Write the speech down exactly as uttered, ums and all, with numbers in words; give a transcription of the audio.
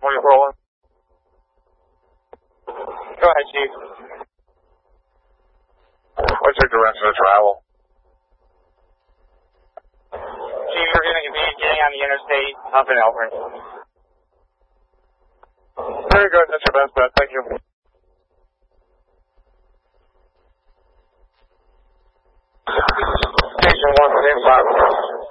twenty-four one. Go ahead, Chief. What's your direction of travel? Chief, you're going to be getting on the interstate up in Elkhorn. Very good. That's your best bet. Thank you. Station one, same five.